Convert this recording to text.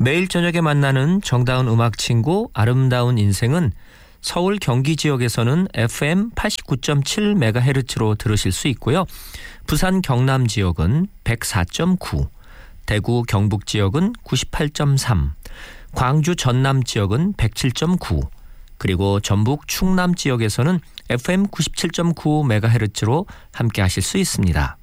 매일 저녁에 만나는 정다운 음악 친구 아름다운 인생은 서울 경기 지역에서는 FM 89.7MHz로 들으실 수 있고요. 부산 경남 지역은 104.9, 대구 경북 지역은 98.3, 광주 전남 지역은 107.9, 그리고 전북 충남 지역에서는 FM 97.9MHz로 함께 하실 수 있습니다.